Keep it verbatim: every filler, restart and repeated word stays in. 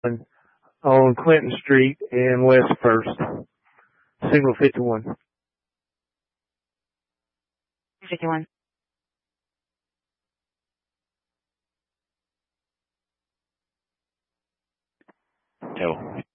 on Clinton Street and West First, Signal fifty-one. fifty-one. Joe.